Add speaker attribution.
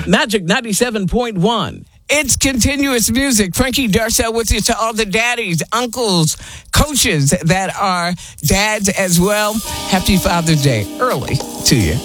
Speaker 1: Magic 97.1.
Speaker 2: It's continuous music. Frankie Darcell with you to all the daddies, uncles, coaches that are dads as well. Happy Father's Day early to you.